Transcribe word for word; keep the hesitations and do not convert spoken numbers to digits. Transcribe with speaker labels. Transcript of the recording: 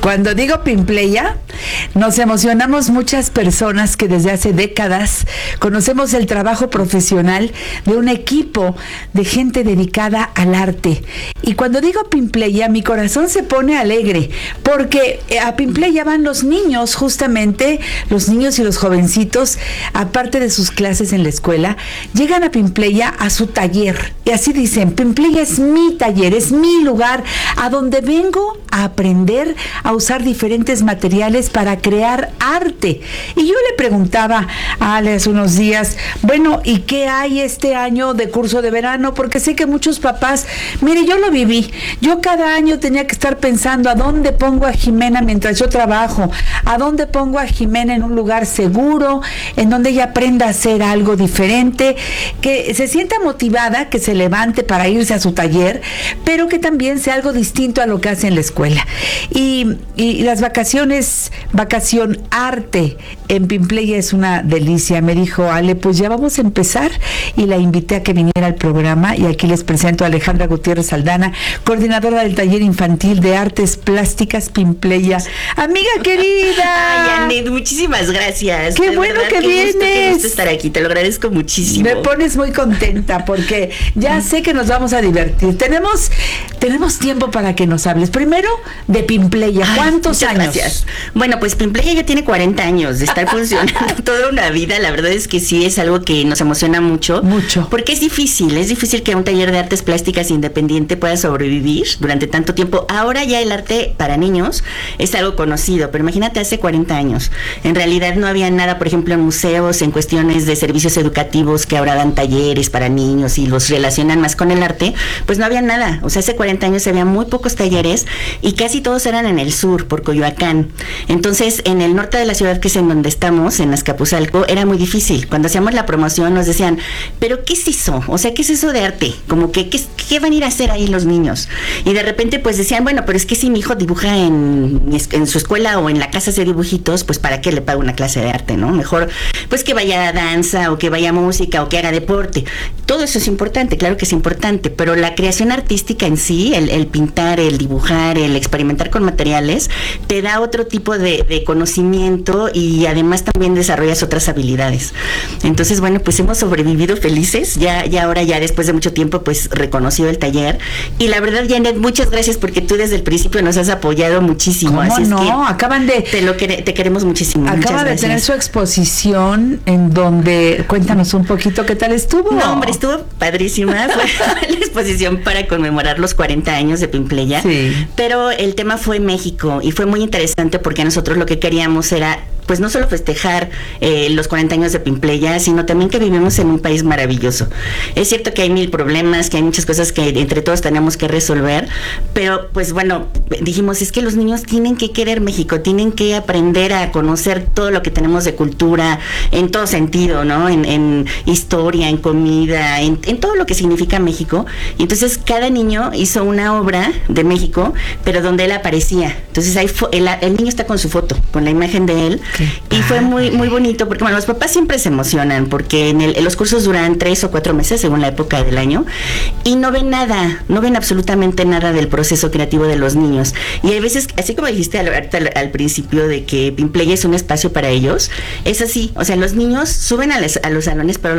Speaker 1: Cuando digo Pimpleya, nos emocionamos muchas personas que desde hace décadas conocemos el trabajo profesional de un equipo de gente dedicada al arte. Y cuando digo Pimpleya, mi corazón se pone alegre, porque a Pimpleya van los niños, justamente, los niños y los jovencitos, aparte de sus clases en la escuela, llegan a Pimpleya a su taller. Y así dicen, Pimpleya es mi taller, es mi lugar, a donde vengo a aprender a usar diferentes materiales para crear arte. Y yo le preguntaba a Ale hace unos días, bueno, ¿y qué hay este año de curso de verano? Porque sé que muchos papás, mire, yo lo viví, yo cada año tenía que estar pensando a dónde pongo a Jimena mientras yo trabajo, a dónde pongo a Jimena en un lugar seguro, en donde ella aprenda a hacer algo diferente, que se sienta motivada, que se levante para irse a su taller, pero que también sea algo distinto a lo que hace en la escuela. Y, y las vacaciones, vacación arte en Pimpleya es una delicia. Me dijo Ale, pues ya vamos a empezar, y la invité a que viniera al programa, y aquí les presento a Alejandra Gutiérrez Aldana, coordinadora del taller infantil de artes plásticas Pimpleya. Amiga querida.
Speaker 2: Ay, Anet, muchísimas gracias.
Speaker 1: Qué de bueno que qué vienes.
Speaker 2: Gusto, qué gusto estar aquí, te lo agradezco muchísimo.
Speaker 1: Me pones muy contenta porque ya sé que nos vamos a divertir. Tenemos, tenemos tiempo para que nos hables. Primero, de Pimpleya. ¿Cuántos
Speaker 2: Ay,
Speaker 1: años?
Speaker 2: Gracias. Bueno, pues Pimpleya ya tiene cuarenta años de estar funcionando toda una vida. La verdad es que sí es algo que nos emociona mucho.
Speaker 1: Mucho.
Speaker 2: Porque es difícil, es difícil que un taller de artes plásticas independiente pueda sobrevivir durante tanto tiempo. Ahora ya el arte para niños es algo conocido, pero imagínate hace cuarenta años. En realidad no había nada, por ejemplo, en museos, en cuestiones de servicios educativos que ahora dan talleres para niños y los relacionan más con el arte, pues no había nada. O sea, hace cuarenta años había muy pocos talleres y casi todos eran en el sur, por Coyoacán. Entonces, en el norte de la ciudad, que es en donde estamos, en Azcapotzalco, era muy difícil. Cuando hacíamos la promoción nos decían, ¿pero qué es eso? O sea, ¿qué es eso de arte? Como que, ¿qué, qué van a ir a hacer ahí los niños? Y de repente, pues decían, bueno, pero es que si mi hijo dibuja en, en su escuela o en la casa hace dibujitos, pues ¿para qué le pago una clase de arte, no? Mejor, pues que vaya a danza, o que vaya a música, o que haga deporte. Todo eso es importante, claro que es importante, pero la creación artística en sí, el, el pintar, el dibujar, el experimentar con materiales, te da otro tipo de, de conocimiento, y además también desarrollas otras habilidades. Entonces, bueno, pues hemos sobrevivido felices, ya, ya ahora ya después de mucho tiempo, pues reconocido el taller, y la verdad, Janet, muchas gracias porque tú desde el principio nos has apoyado muchísimo.
Speaker 1: ¿Cómo
Speaker 2: así
Speaker 1: no?
Speaker 2: Es que
Speaker 1: acaban de
Speaker 2: te lo quere, te queremos muchísimo.
Speaker 1: Acaba de tener su exposición en donde, cuéntanos un poquito qué tal estuvo.
Speaker 2: No, hombre, estuvo padrísima. Fue la exposición para conmemorar los cuarenta años de Pimpleya.
Speaker 1: Sí.
Speaker 2: Pero el tema fue México, y fue muy interesante porque nosotros lo que queríamos era, pues no solo festejar eh, los cuarenta años de Pimpleya, sino también que vivimos en un país maravilloso. Es cierto que hay mil problemas, que hay muchas cosas que entre todos tenemos que resolver, pero pues bueno, dijimos, es que los niños tienen que querer México, tienen que aprender a conocer todo lo que tenemos de cultura, en todo sentido, ¿no? En, en historia, en comida, en, en todo lo que significa México. Y entonces cada niño hizo una obra de México, pero donde él aparecía. Entonces ahí fue, el, el niño está con su foto, con la imagen de él. Y fue muy muy bonito porque, bueno, los papás siempre se emocionan porque en, el, en los cursos duran tres o cuatro meses según la época del año, y no ven nada, no ven absolutamente nada del proceso creativo de los niños. Y hay veces, así como dijiste al, al, al principio de que Pimpleya es un espacio para ellos, es así. O sea, los niños suben a, les, a los salones, pero